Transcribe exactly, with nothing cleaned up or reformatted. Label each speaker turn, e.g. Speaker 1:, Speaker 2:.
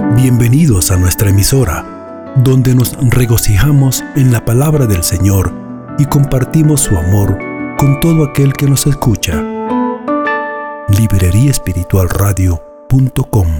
Speaker 1: Bienvenidos a nuestra emisora, donde nos regocijamos en la palabra del Señor y compartimos su amor con todo aquel que nos escucha. librería espiritual radio punto com